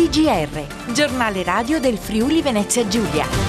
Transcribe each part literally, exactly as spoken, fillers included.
T G R, giornale radio del Friuli Venezia Giulia.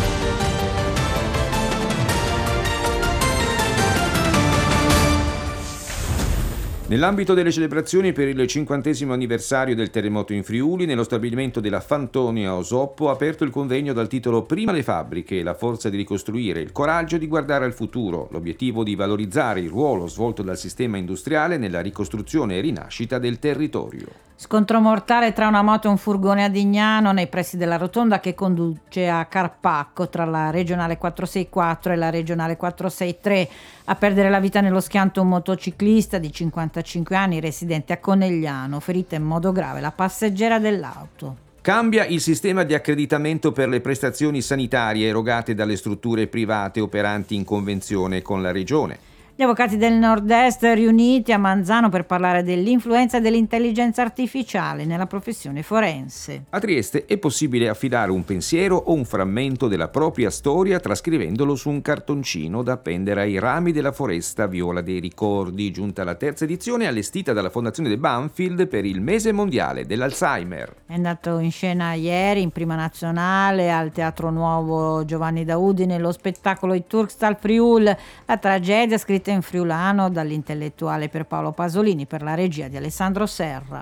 Nell'ambito delle celebrazioni per il cinquantesimo anniversario del terremoto in Friuli, nello stabilimento della Fantoni a Osoppo ha aperto il convegno dal titolo Prima le fabbriche, la forza di ricostruire, il coraggio di guardare al futuro, l'obiettivo di valorizzare il ruolo svolto dal sistema industriale nella ricostruzione e rinascita del territorio. Scontro mortale tra una moto e un furgone a Dignano nei pressi della rotonda che conduce a Carpacco tra la regionale quattrocentosessantaquattro e la regionale quattrocentosessantatré. A perdere la vita nello schianto un motociclista di cinquantacinque anni residente a Conegliano, ferita in modo grave la passeggera dell'auto. Cambia il sistema di accreditamento per le prestazioni sanitarie erogate dalle strutture private operanti in convenzione con la regione. Gli avvocati del Nord-Est riuniti a Manzano per parlare dell'influenza dell'intelligenza artificiale nella professione forense. A Trieste è possibile affidare un pensiero o un frammento della propria storia trascrivendolo su un cartoncino da appendere ai rami della foresta Viola dei Ricordi, giunta alla terza edizione allestita dalla Fondazione De Banfield per il mese mondiale dell'Alzheimer. È andato in scena ieri in Prima Nazionale al Teatro Nuovo Giovanni da Udine lo spettacolo I Turkstal Friul, la tragedia scritta in friulano dall'intellettuale Pierpaolo Pasolini per la regia di Alessandro Serra.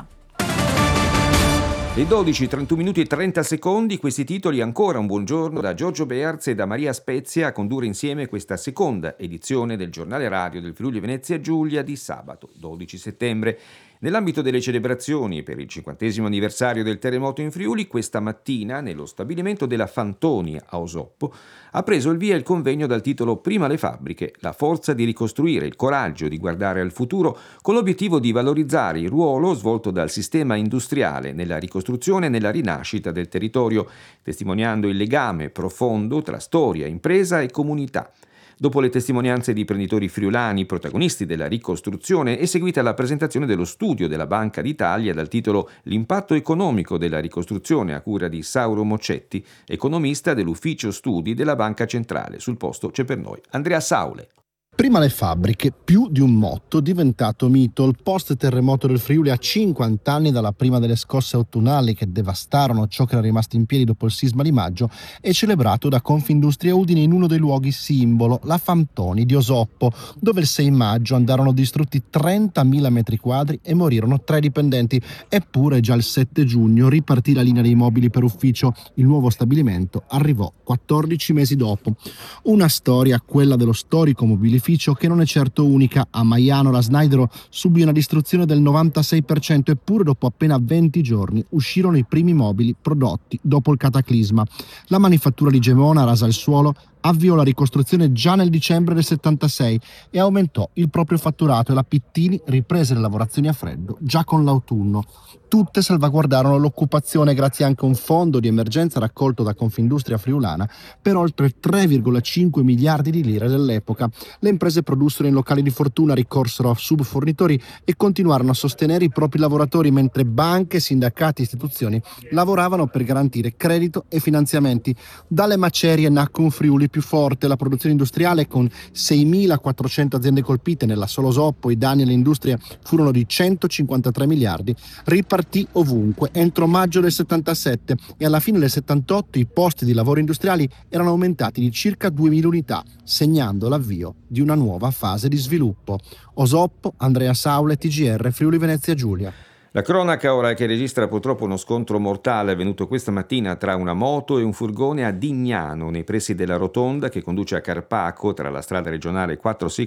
Le dodici, trentuno minuti e trenta secondi, questi titoli ancora un buongiorno da Giorgio Bearz e da Maria Spezia a condurre insieme questa seconda edizione del giornale radio del Friuli Venezia Giulia di sabato dodici settembre. Nell'ambito delle celebrazioni per il cinquantesimo anniversario del terremoto in Friuli, questa mattina, nello stabilimento della Fantoni a Osoppo, ha preso il via il convegno dal titolo Prima le fabbriche, la forza di ricostruire, il coraggio di guardare al futuro, con l'obiettivo di valorizzare il ruolo svolto dal sistema industriale nella ricostruzione e nella rinascita del territorio, testimoniando il legame profondo tra storia, impresa e comunità. Dopo le testimonianze di imprenditori friulani, protagonisti della ricostruzione, è seguita la presentazione dello studio della Banca d'Italia dal titolo L'impatto economico della ricostruzione a cura di Sauro Moccetti, economista dell'ufficio studi della Banca Centrale. Sul posto c'è per noi Andrea Saule. Prima le fabbriche, più di un motto diventato mito. Il post-terremoto del Friuli a cinquanta anni dalla prima delle scosse autunnali che devastarono ciò che era rimasto in piedi dopo il sisma di maggio è celebrato da Confindustria Udine in uno dei luoghi simbolo, la Fantoni di Osoppo, dove il sei maggio andarono distrutti trentamila metri quadri e morirono tre dipendenti. Eppure già il sette giugno ripartì la linea dei mobili per ufficio. Il nuovo stabilimento arrivò quattordici mesi dopo. Una storia, quella dello storico mobilificio, che non è certo unica. A Maiano la Snaidero subì una distruzione del novantasei per cento, eppure dopo appena venti giorni uscirono i primi mobili prodotti dopo il cataclisma. La manifattura di Gemona rasa il suolo, avviò la ricostruzione già nel dicembre del settantasei e aumentò il proprio fatturato, e la Pittini riprese le lavorazioni a freddo già con l'autunno. Tutte salvaguardarono l'occupazione grazie anche a un fondo di emergenza raccolto da Confindustria Friulana per oltre tre virgola cinque miliardi di lire dell'epoca. Le imprese produssero in locali di fortuna, ricorsero a subfornitori e continuarono a sostenere i propri lavoratori, mentre banche, sindacati e istituzioni lavoravano per garantire credito e finanziamenti. Dalle macerie nacque un Friuli più forte. La produzione industriale, con seimilaquattrocento aziende colpite nella sola Osoppo, i danni all'industria furono di centocinquantatré miliardi, ripartì ovunque entro maggio del settantasette e alla fine del settantotto i posti di lavoro industriali erano aumentati di circa duemila unità, segnando l'avvio di una nuova fase di sviluppo. Osoppo, Andrea Saule, T G R, Friuli Venezia Giulia. La cronaca ora che registra purtroppo uno scontro mortale avvenuto questa mattina tra una moto e un furgone a Dignano, nei pressi della rotonda che conduce a Carpacco tra la strada regionale quattrocentosessantaquattro